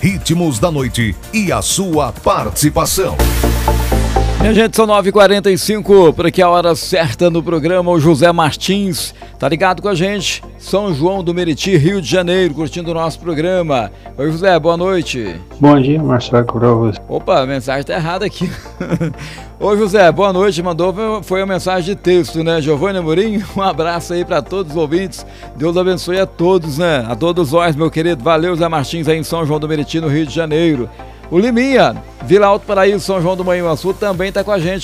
ritmos da noite e a sua participação. Minha gente, são 9h45, por aqui a hora certa no programa. O José Martins tá ligado com a gente, São João do Meriti, Rio de Janeiro, curtindo o nosso programa. Oi, José, boa noite. Bom dia, Marcelo Crovas. Opa, a mensagem tá errada aqui. Oi, José, boa noite, foi uma mensagem de texto, né? Giovanni Amorim, um abraço aí para todos os ouvintes, Deus abençoe a todos, né? A todos nós, meu querido, valeu, José Martins aí em São João do Meriti, no Rio de Janeiro. O Liminha, Vila Alto Paraíso, São João do Manhuaçu, também tá com a gente.